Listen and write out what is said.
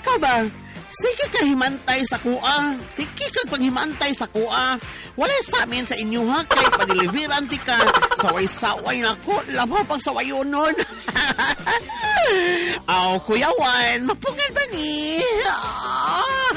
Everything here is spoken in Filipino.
ikaw ba? Sige ka himantay sa kuha. Sige ka paghimantay sa kuha. Wala sa amin sa inyo ha, kay paniliviran ti ka. Saway-saway na ko, lama pang sawayonon. Aw, Kuya Juan, mapungan ba ni?